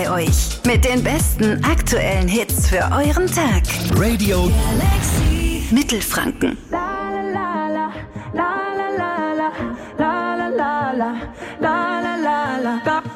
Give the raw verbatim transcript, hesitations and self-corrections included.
euch mit den besten aktuellen Hits für euren Tag. Radio Galaxy Mittelfranken. La la la la la la la la la la la la la.